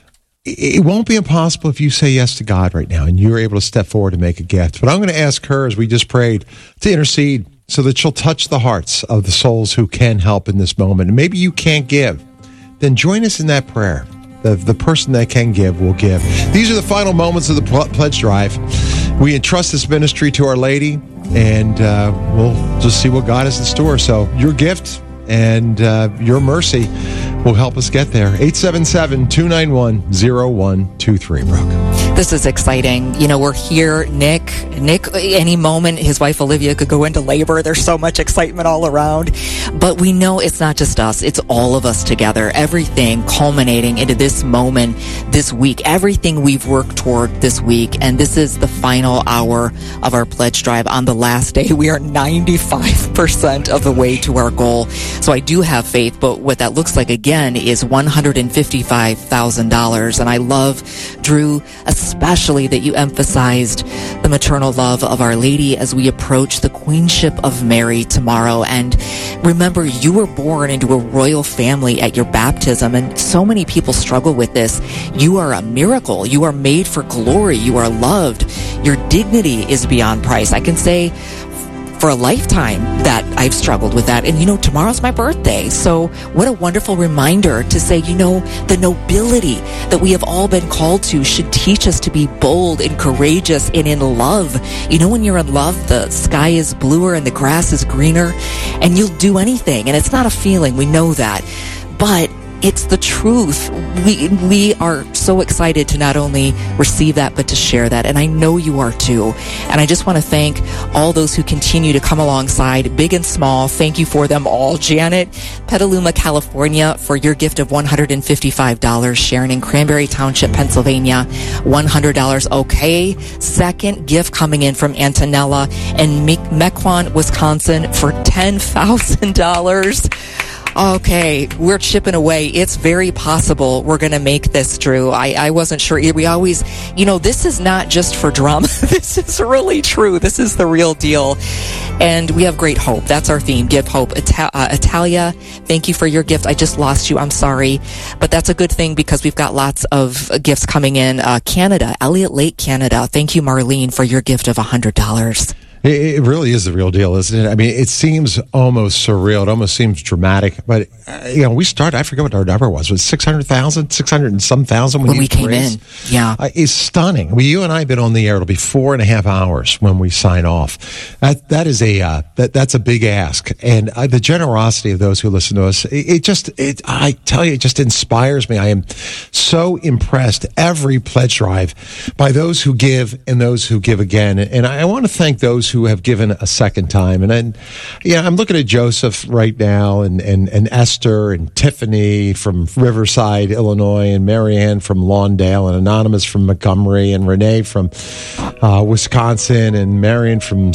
It won't be impossible if you say yes to God right now and you're able to step forward and make a gift. But I'm going to ask her, as we just prayed, to intercede so that she'll touch the hearts of the souls who can help in this moment. And maybe you can't give. Then join us in that prayer. The, the person that can give will give. These are the final moments of the pledge drive. We entrust this ministry to Our Lady, and uh, we'll just see what God has in store. So your gift and uh, your mercy will help us get there. eight seven seven, two nine one, zero one two three, Brooke. This is exciting. You know, we're here. Nick, Nick, any moment, his wife Olivia could go into labor. There's so much excitement all around. But we know it's not just us. It's all of us together. Everything culminating into this moment this week. Everything we've worked toward this week. And this is the final hour of our pledge drive. On the last day, we are ninety-five percent of the way to our goal. So I do have faith, but what that looks like again is one hundred fifty-five thousand dollars. And I love, Drew, especially that you emphasized the maternal love of Our Lady as we approach the Queenship of Mary tomorrow. And remember, you were born into a royal family at your baptism, and so many people struggle with this. You are a miracle. You are made for glory. You are loved. Your dignity is beyond price. I can say for a lifetime that I've struggled with that. And, you know, tomorrow's my birthday. So what a wonderful reminder to say, you know, the nobility that we have all been called to should teach us to be bold and courageous and in love. You know, when you're in love, the sky is bluer and the grass is greener, and you'll do anything. And it's not a feeling. We know that. But it's the truth. We we are so excited to not only receive that, but to share that. And I know you are too. And I just want to thank all those who continue to come alongside, big and small. Thank you for them all. Janet, Petaluma, California, for your gift of one hundred fifty-five dollars. Sharon in Cranberry Township, Pennsylvania, one hundred dollars. Okay. Second gift coming in from Antonella in Mequon, Wisconsin for ten thousand dollars. Okay, we're chipping away. It's very possible we're going to make this, Drew. I, I wasn't sure. We always, you know, this is not just for drama. This is really true. This is the real deal. And we have great hope. That's our theme. Give hope. Ita- uh, Italia, thank you for your gift. I just lost you. I'm sorry. But that's a good thing because we've got lots of gifts coming in. Uh, Canada, Elliott Lake, Canada. Thank you, Marlene, for your gift of one hundred dollars. It, it really is the real deal, isn't it? I mean, it seems almost surreal. It almost seems dramatic. But, uh, you know, we started, I forget what our number was. Was it six hundred thousand, six hundred and some thousand when, when we came praise? in? Yeah. Uh, it's stunning. Well, you and I have been on the air. It'll be four and a half hours when we sign off. That That is a, uh, that that's a big ask. And uh, the generosity of those who listen to us, it, it just, it, I tell you, it just inspires me. I am so impressed every pledge drive by those who give and those who give again. And I, I want to thank those who have given a second time. And then, yeah, I'm looking at Joseph right now, and, and, and Esther and Tiffany from Riverside, Illinois, and Marianne from Lawndale, and Anonymous from Montgomery, and Renee from uh, Wisconsin, and Marion from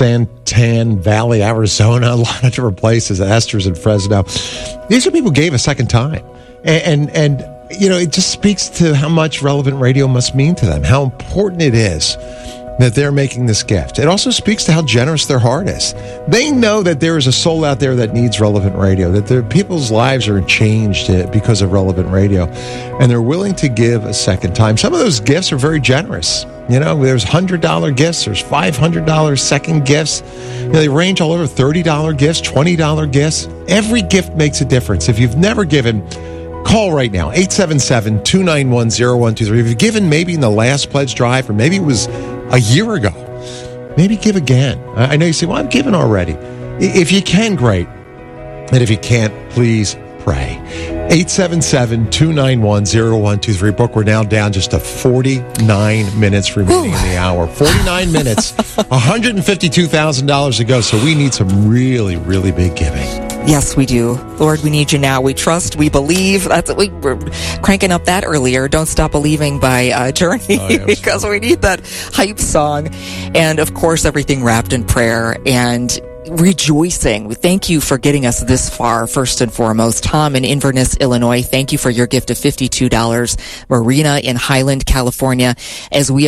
Santan Valley, Arizona, a lot of different places, Esther's in Fresno. These are people who gave a second time. And, and, and, you know, it just speaks to how much Relevant Radio must mean to them, how important it is that they're making this gift. It also speaks to how generous their heart is. They know that there is a soul out there that needs Relevant Radio, that their people's lives are changed because of Relevant Radio, and they're willing to give a second time. Some of those gifts are very generous. You know, there's one hundred dollars gifts, there's five hundred dollars second gifts. You know, they range all over thirty dollars gifts, twenty dollars gifts. Every gift makes a difference. If you've never given, call right now, eight seven seven, two nine one, zero one two three. If you've given maybe in the last pledge drive, or maybe it was a year ago, maybe give again. I know you say, well, I'm giving already. If you can, great. And if you can't, please pray. eight seven seven, two nine one, zero one two three. Brooke, we're now down just to forty-nine minutes remaining Ooh. in the hour. forty-nine minutes, one hundred fifty-two thousand dollars to go. So we need some really, really big giving. Yes, we do. Lord, we need you now. We trust, we believe. That's we were cranking up that earlier. Don't Stop Believing by uh, Journey, oh, yeah, because we need that hype song. And of course, everything wrapped in prayer and rejoicing. We thank you for getting us this far, first and foremost. Tom in Inverness, Illinois, thank you for your gift of fifty-two dollars. Marina in Highland, California, as we